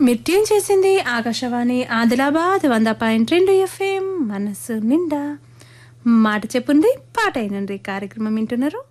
మీరు ట్యూన్ చేసింది ఆకాశవాణి ఆదిలాబాద్ 100.2 FM మనసు నిండా మాట చెప్పుంది పాట అయినండి కార్యక్రమం వింటున్నారు.